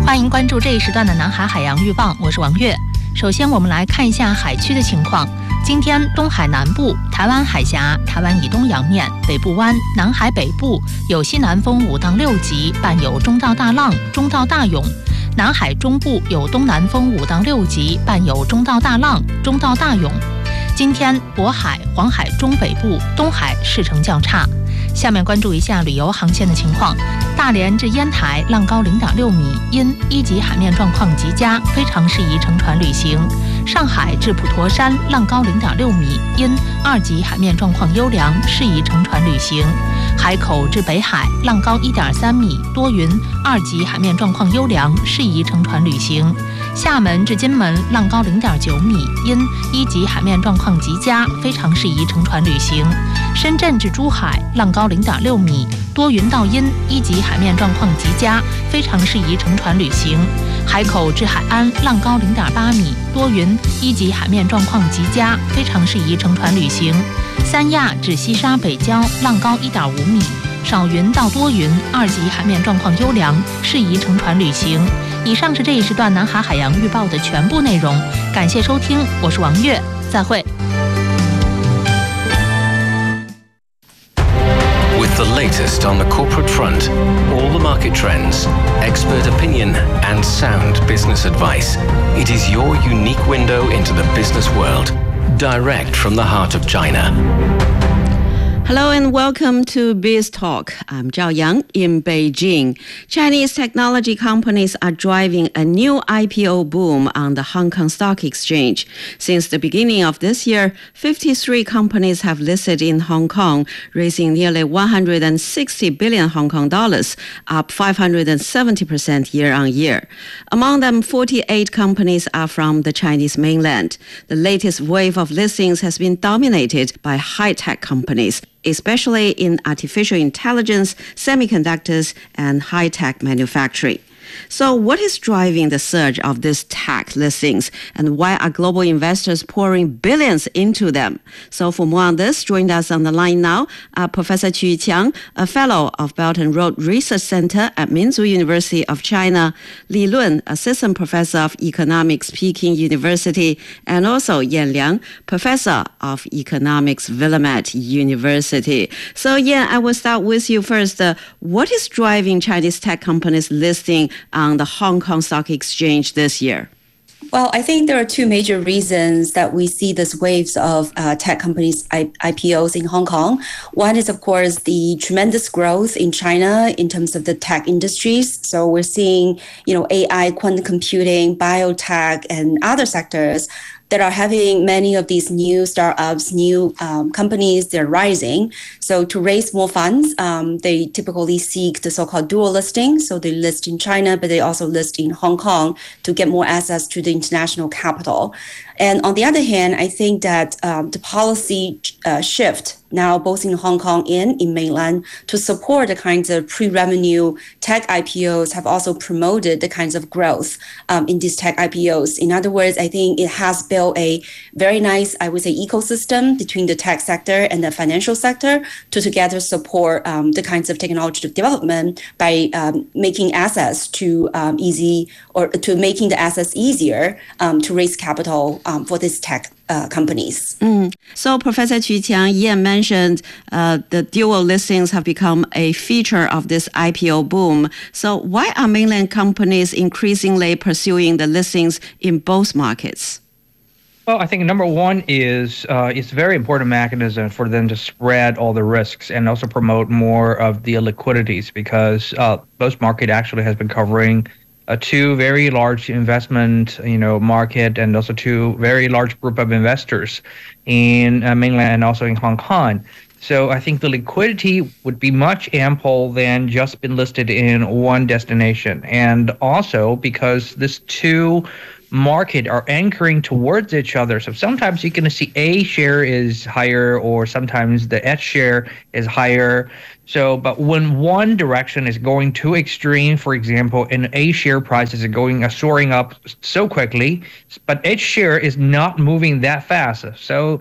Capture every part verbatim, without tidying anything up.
欢迎关注这一时段的南海海洋预报，我是王悦。首先，我们来看一下海区的情况。今天东海南部、台湾海峡、台湾以东洋面、北部湾、南海北部有西南风五到六级，伴有中到大浪、中到大涌；南海中部有东南风五到六级，伴有中到大浪、中到大涌。今天渤海、黄海中北部、东海势成较差。下面关注一下旅游航线的情况。大连至烟台浪高零点六米，因一级海面状况极佳，非常适宜乘船旅行。上海至普陀山浪高零点六米，因二级海面状况优良，适宜乘船旅行。海口至北海浪高一点三米，多云，二级海面状况优良，适宜乘船旅行。厦门至金门浪高零点九米，因一级海面状况极佳，非常适宜乘船旅行。深圳至珠海浪高零点六米，多云到阴，一级海面状况极佳，非常适宜乘船旅行。海口至海安浪高零点八米，多云，一级海面状况极佳，非常适宜乘船旅行。三亚至西沙北礁浪高一点五米，少云到多云，二级海面状况优良，适宜乘船旅行。以上是这一时段南海海洋预报的全部内容，感谢收听，我是王悦，再会。 With the latest on the corporate front, all the market trends, expert opinion, and sound business advice, it is your unique window into the business world, direct from the heart of China. Hello and welcome to Biz Talk. I'm Zhao Yang in Beijing. Chinese technology companies are driving a new I P O boom on the Hong Kong Stock Exchange. Since the beginning of this year, fifty-three companies have listed in Hong Kong, raising nearly one hundred sixty billion Hong Kong dollars, up five hundred seventy percent year on year. Among them, forty-eight companies are from the Chinese mainland. The latest wave of listings has been dominated by high-tech companies, especially in artificial intelligence, semiconductors, and high-tech manufacturing. So what is driving the surge of these tech listings, and why are global investors pouring billions into them? So for more on this, joined us on the line now are Professor Qu Qiang, a fellow of Belt and Road Research Center at Minzu University of China, Li Lun, assistant professor of economics, Peking University, and also Yan Liang, professor of economics, Willamette University. So Yan, I will start with you first. Uh, what is driving Chinese tech companies listing on the Hong Kong Stock Exchange this year? Well, I think there are two major reasons that we see this waves of uh, tech companies I- IPOs in Hong Kong. One is, of course, the tremendous growth in China in terms of the tech industries. So we're seeing, you know, A I, quantum computing, biotech, and other sectors that are having many of these new startups, new um, companies, they're rising. So to raise more funds, um, they typically seek the so-called dual listing. So they list in China, but they also list in Hong Kong to get more access to the international capital. And on the other hand, I think that um, the policy uh, shift now both in Hong Kong and in mainland to support the kinds of pre-revenue tech I P Os have also promoted the kinds of growth um, in these tech I P Os. In other words, I think it has built a very nice, I would say, ecosystem between the tech sector and the financial sector to together support um, the kinds of technology development by um, making access to um, easy or to making the assets easier um, to raise capital um, for these tech Uh, companies. Mm. So, Professor Qu Qiang, Yan mentioned uh, the dual listings have become a feature of this I P O boom. So, why are mainland companies increasingly pursuing the listings in both markets? Well, I think number one is uh, it's a very important mechanism for them to spread all the risks and also promote more of the liquidities, because uh, both market actually has been covering Uh, two very large investment, you know, market, and also two very large group of investors in uh, mainland and also in Hong Kong. So I think the liquidity would be much ample than just been listed in one destination. And also because these two market are anchoring towards each other. So sometimes you're going to see A share is higher, or sometimes the H share is higher. So, but when one direction is going too extreme, for example, and A share prices are going uh, soaring up so quickly, but H share is not moving that fast. So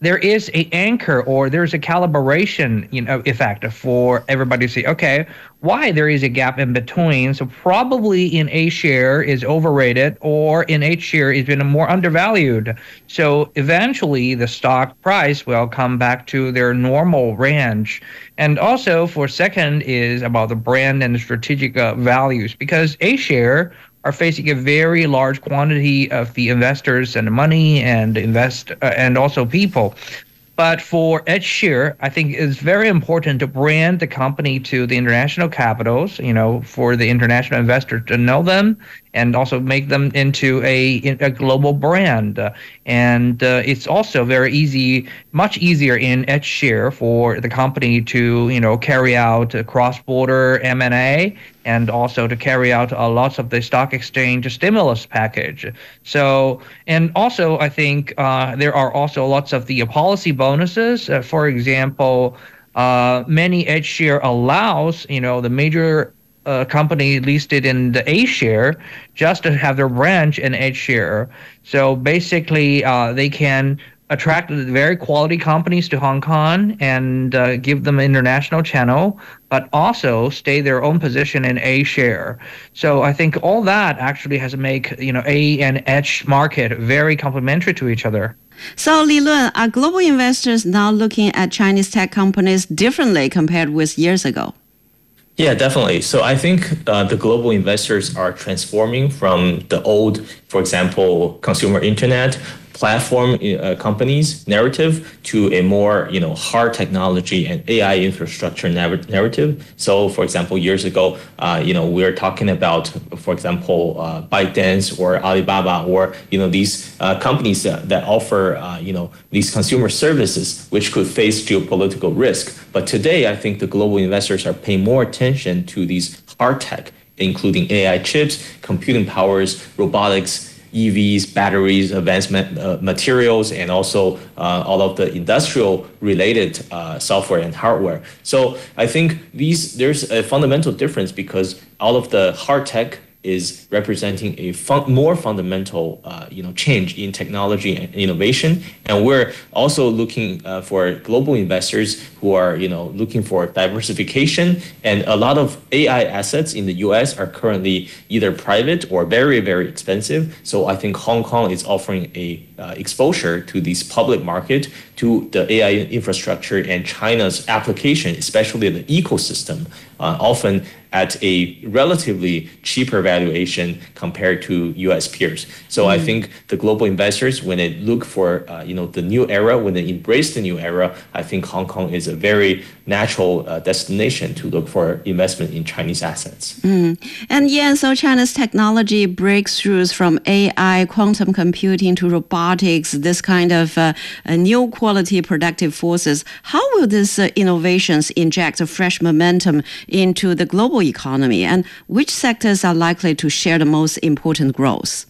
there is a anchor or there's a calibration, you know, effect for everybody to see, okay, why there is a gap in between. So probably in A share is overrated or in H share is been more undervalued. So eventually the stock price will come back to their normal range. And also for second is about the brand and the strategic uh, values, because A share are facing a very large quantity of the investors and money and invest uh, and also people. But for H share, I think it's very important to brand the company to the international capitals, you know, for the international investors to know them and also make them into a, a global brand. Uh, and uh, it's also very easy, much easier in H share for the company to, you know, carry out a cross-border M and A and also to carry out uh, lots of the stock exchange stimulus package. So, and also I think uh, there are also lots of the policy bonuses. Uh, for example, uh, many H share allows, you know, the major uh, company listed in the A share just to have their branch in H share. So basically, uh, they can attract very quality companies to Hong Kong and uh, give them an international channel, but also stay their own position in A share. So I think all that actually has to make, you know, A and H market very complementary to each other. So, Li Lun, are global investors now looking at Chinese tech companies differently compared with years ago? Yeah, definitely. So I think uh, the global investors are transforming from the old, for example, consumer internet platform uh, companies narrative to a more, you know, hard technology and A I infrastructure nav- narrative. So, for example, years ago, uh, you know, we were talking about, for example, uh, ByteDance or Alibaba or, you know, these uh, companies that, that offer, uh, you know, these consumer services which could face geopolitical risk. But today, I think the global investors are paying more attention to these hard tech, including A I chips, computing powers, robotics, E Vs, batteries, advanced ma- uh, materials, and also uh, all of the industrial related uh, software and hardware. So I think these there's a fundamental difference because all of the hard tech is representing a fun- more fundamental, uh, you know, change in technology and innovation, and we're also looking uh, for global investors who are, you know, looking for diversification. And a lot of A I assets in the U S are currently either private or very, very expensive. So I think Hong Kong is offering a uh, exposure to this public market, to the A I infrastructure and China's application, especially the ecosystem, uh, often at a relatively cheaper valuation compared to U S peers. So mm. I think the global investors, when they look for, uh, you know, the new era, when they embrace the new era, I think Hong Kong is a very natural uh, destination to look for investment in Chinese assets. Mm. And yeah, so China's technology breakthroughs from A I, quantum computing to robotics, this kind of uh, new quality productive forces, how will these uh, innovations inject a fresh momentum into the global economy, and which sectors are likely to share the most important growth?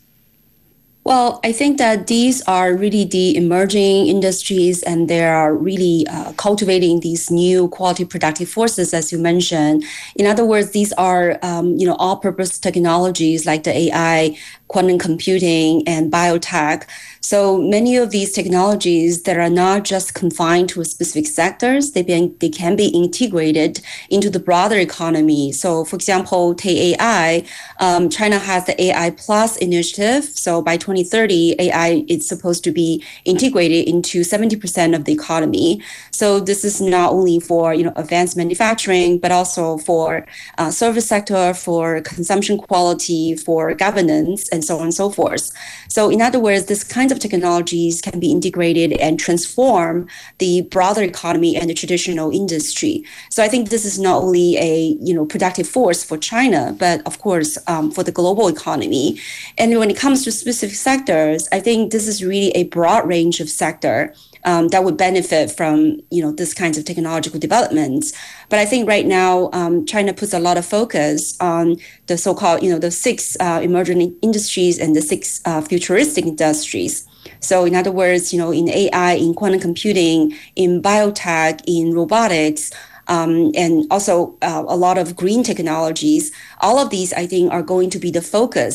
Well, I think that these are really the emerging industries, and they are really uh, cultivating these new quality productive forces, as you mentioned. In other words, these are, um, you know, all-purpose technologies like the A I, quantum computing, and biotech. So many of these technologies that are not just confined to a specific sectors, they, be, they can be integrated into the broader economy. So for example, take A I, um, China has the A I Plus initiative. So by twenty thirty, A I is supposed to be integrated into seventy percent of the economy. So this is not only for, you know, advanced manufacturing, but also for uh, service sector, for consumption quality, for governance, and so on and so forth. So in other words, this kinds of technologies can be integrated and transform the broader economy and the traditional industry. So I think this is not only a, you know, productive force for China, but of course um, for the global economy. And when it comes to specific sectors, I think this is really a broad range of sector Um, that would benefit from, you know, this kinds of technological developments. But I think right now, um, China puts a lot of focus on the so-called, you know, the six uh, emerging industries and the six uh, futuristic industries. So in other words, you know, in A I, in quantum computing, in biotech, in robotics, Um, and also uh, a lot of green technologies. All of these, I think, are going to be the focus